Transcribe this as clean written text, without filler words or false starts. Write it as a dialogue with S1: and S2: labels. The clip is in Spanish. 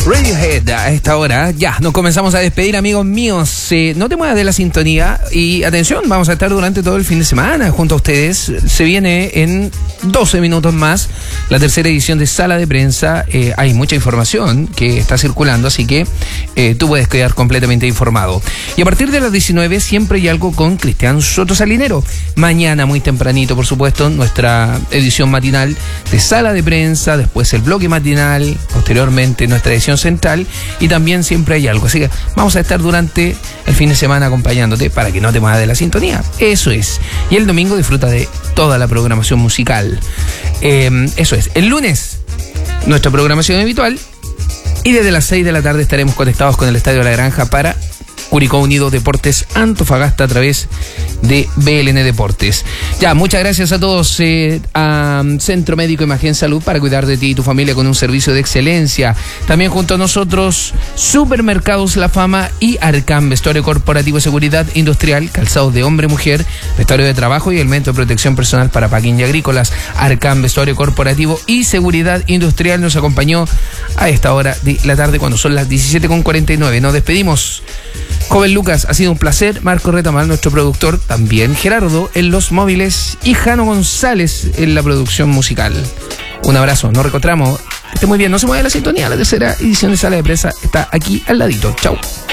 S1: Radiohead a esta hora. Ya, nos comenzamos a despedir, amigos míos. No te muevas de la sintonía. Y atención, vamos a estar durante todo el fin de semana junto a ustedes. Se viene en 12 minutos más la tercera edición de Sala de Prensa. Hay mucha información que está circulando, así que tú puedes quedar completamente informado. Y a partir de las 19 siempre hay algo con Cristian Soto Salinero. Mañana muy tempranito, por supuesto, nuestra edición matinal de Sala de Prensa, después el bloque matinal, posteriormente nuestra edición central, y también siempre hay algo. Así que vamos a estar durante el fin de semana acompañándote para que no te muevas de la sintonía. Eso es. Y el domingo disfruta de toda la programación musical. Eso es. El lunes, nuestra programación habitual, y desde las 6 de la tarde estaremos conectados con el Estadio La Granja para Curicó Unido Deportes Antofagasta a través de BLN Deportes. Ya, muchas gracias a todos, a Centro Médico Imagen Salud, para cuidar de ti y tu familia con un servicio de excelencia. También junto a nosotros, Supermercados La Fama y Arcam, vestuario corporativo, seguridad industrial, calzados de hombre-mujer, vestuario de trabajo y elementos de protección personal para paquín y agrícolas. Arcam, vestuario corporativo y seguridad industrial, nos acompañó a esta hora de la tarde cuando son las 17:49. Nos despedimos. Joven Lucas, ha sido un placer. Marco Retamal, nuestro productor, también Gerardo en los móviles y Jano González en la producción musical. Un abrazo, nos reencontramos. Que esté muy bien, no se mueva la sintonía. La tercera edición de Sala de Prensa está aquí al ladito. Chau.